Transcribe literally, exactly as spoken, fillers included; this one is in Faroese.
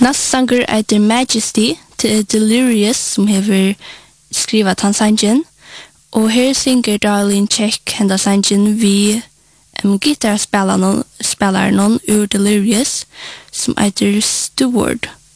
Næste sanger er Majesty til Delirious som hever skrivet han sangen. Og her synger Darlene Check henda sangen vi um, gitarspelaren ur Delirious som heter Stewart.